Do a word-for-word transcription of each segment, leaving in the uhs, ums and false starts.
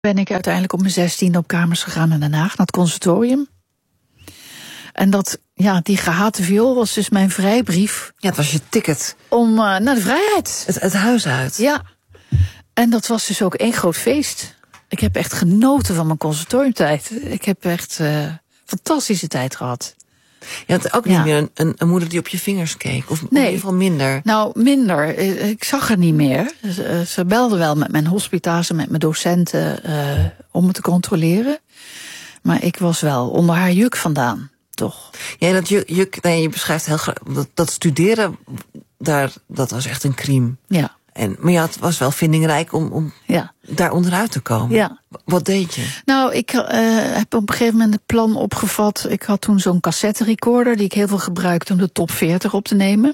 ben ik uiteindelijk op mijn zestiende op kamers gegaan naar Den Haag, naar het conservatorium. En dat, ja, die gehate viool was dus mijn vrijbrief. Ja, het was je ticket. Om uh, naar de vrijheid. Het, het huis uit. Ja. En dat was dus ook één groot feest. Ik heb echt genoten van mijn conservatoriumtijd. Ik heb echt uh, fantastische tijd gehad. Je had ook niet ja. meer een, een, een moeder die op je vingers keek? Of nee. in ieder geval minder? Nou, minder. Ik zag haar niet meer. Ze, ze belde wel met mijn hospita's en met mijn docenten uh, om me te controleren. Maar ik was wel onder haar juk vandaan, toch? Ja, dat juk, juk nee, je beschrijft heel graag dat, dat studeren, daar, dat was echt een crime. Ja. En, maar ja, het was wel vindingrijk om, om ja. daar onderuit te komen. Ja. Wat deed je? Nou, ik uh, heb op een gegeven moment het plan opgevat. Ik had toen zo'n cassette recorder die ik heel veel gebruikte om de top veertig op te nemen.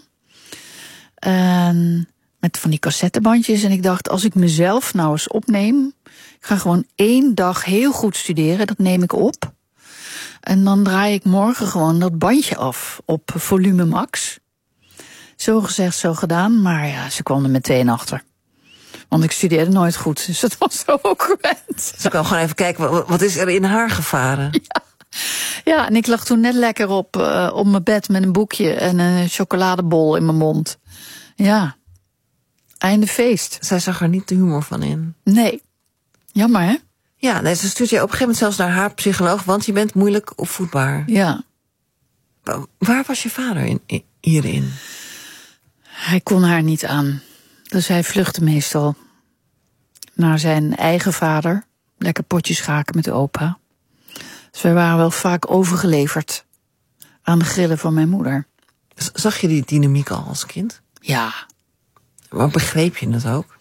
En met van die cassettebandjes. En ik dacht, als ik mezelf nou eens opneem, ik ga gewoon één dag heel goed studeren. Dat neem ik op. En dan draai ik morgen gewoon dat bandje af op volume max. Zo gezegd, zo gedaan. Maar ja, ze kwam er meteen achter. Want ik studeerde nooit goed, dus dat was zo ook gewend. Ze kwam gewoon even kijken, wat is er in haar gevaren? Ja, ja en ik lag toen net lekker op, uh, op mijn bed met een boekje en een chocoladebol in mijn mond. Ja, einde feest. Zij zag er niet de humor van in. Nee, jammer hè? Ja, nee, ze stuurde je op een gegeven moment zelfs naar haar psycholoog, want je bent moeilijk opvoedbaar. Ja. Waar was je vader in, in, hierin? Hij kon haar niet aan. Dus hij vluchtte meestal naar zijn eigen vader. Lekker potjes schaken met de opa. Dus wij waren wel vaak overgeleverd aan de grillen van mijn moeder. Zag je die dynamiek al als kind? Ja. Maar begreep je het ook?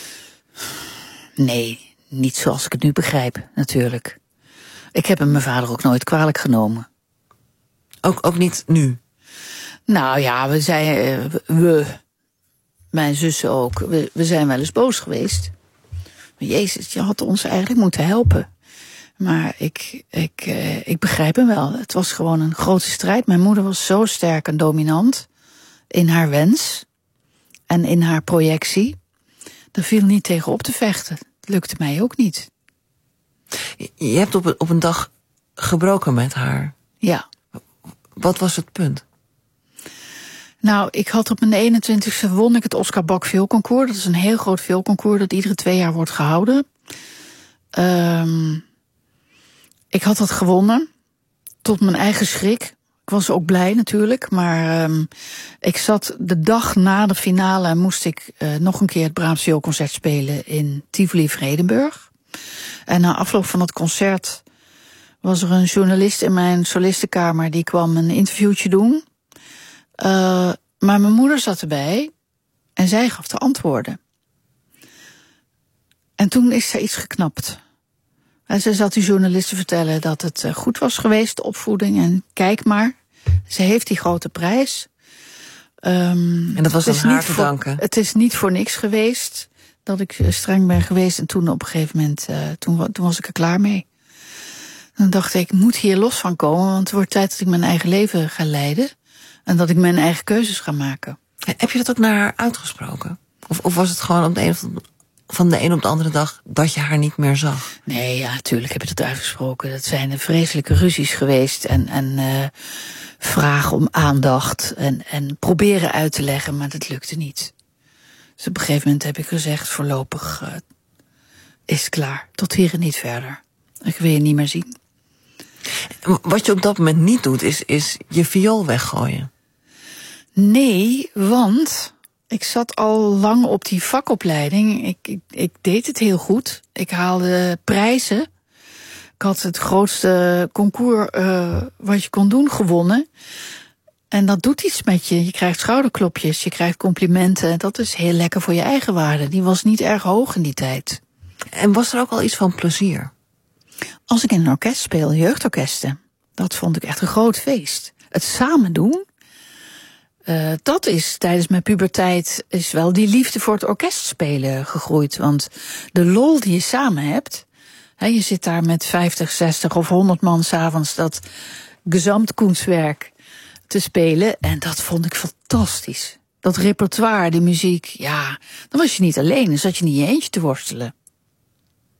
Nee, niet zoals ik het nu begrijp, natuurlijk. Ik heb hem mijn vader ook nooit kwalijk genomen. Ook, ook niet nu? Nou ja, we zijn... Uh, we... Mijn zussen ook. We, we zijn wel eens boos geweest. Maar Jezus, je had ons eigenlijk moeten helpen. Maar ik, ik, uh, ik begrijp hem wel. Het was gewoon een grote strijd. Mijn moeder was zo sterk en dominant in haar wens en in haar projectie. Daar viel niet tegen op te vechten. Het lukte mij ook niet. Je hebt op een, op een dag gebroken met haar. Ja. Wat was het punt? Nou, ik had op mijn eenentwintigste won ik het Oscar Bak Vioolconcours. Dat is een heel groot vioolconcours dat iedere twee jaar wordt gehouden. Um, ik had dat gewonnen. Tot mijn eigen schrik. Ik was ook blij natuurlijk. Maar um, ik zat de dag na de finale en moest ik uh, nog een keer het Brahms Vioolconcert spelen in Tivoli Vredenburg. En na afloop van het concert was er een journalist in mijn solistenkamer die kwam een interviewtje doen. Uh, maar mijn moeder zat erbij en zij gaf de antwoorden. En toen is er iets geknapt. En ze zat die journalist te vertellen dat het uh, goed was geweest, de opvoeding. En kijk maar, ze heeft die grote prijs. Um, en dat was aan haar te danken? Het is niet voor niks geweest dat ik streng ben geweest. En toen op een gegeven moment, uh, toen, toen was ik er klaar mee. Dan dacht ik, ik moet hier los van komen, want het wordt tijd dat ik mijn eigen leven ga leiden. En dat ik mijn eigen keuzes ga maken. Heb je dat ook naar haar uitgesproken? Of, of was het gewoon op de een of de, van de een op de andere dag dat je haar niet meer zag? Nee, ja, natuurlijk heb ik dat uitgesproken. Dat zijn vreselijke ruzies geweest. En, en uh, vragen om aandacht. En, en proberen uit te leggen, maar dat lukte niet. Dus op een gegeven moment heb ik gezegd, voorlopig uh, is het klaar. Tot hier en niet verder. Ik wil je niet meer zien. Wat je op dat moment niet doet, is, is je viool weggooien. Nee, want ik zat al lang op die vakopleiding. Ik, ik, ik deed het heel goed. Ik haalde prijzen. Ik had het grootste concours uh, wat je kon doen gewonnen. En dat doet iets met je. Je krijgt schouderklopjes, je krijgt complimenten. Dat is heel lekker voor je eigenwaarde. Die was niet erg hoog in die tijd. En was er ook al iets van plezier? Als ik in een orkest speel, jeugdorkesten, dat vond ik echt een groot feest. Het samen doen, uh, dat is tijdens mijn puberteit is wel die liefde voor het orkestspelen gegroeid. Want de lol die je samen hebt, hè, je zit daar met vijftig, zestig of honderd man 's avonds dat gezamtkunstwerk te spelen. En dat vond ik fantastisch. Dat repertoire, die muziek, ja, dan was je niet alleen, dan zat je niet in je eentje te worstelen.